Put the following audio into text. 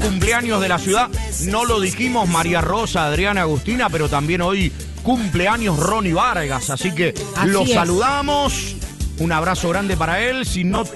cumpleaños de la ciudad. No lo dijimos, María Rosa, Adriana, Agustina, pero también hoy cumpleaños Ronnie Vargas. Así que lo saludamos. Un abrazo grande para él. Si no